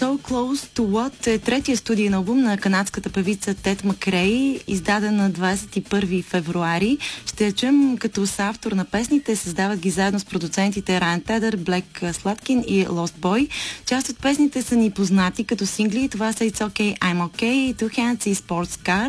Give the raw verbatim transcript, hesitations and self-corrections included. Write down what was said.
So Close to What е третия студиен албум на канадската певица Тед Макрей, издаден на двадесет и първи февруари. Ще я чуем като съавтор на песните, създават ги заедно с продуцентите Райан Тедър, Блек Сладкин и Lost Boy. Част от песните са ни познати като сингли, това са It's Okay, I'm Okay, Two Hands и Sports Car.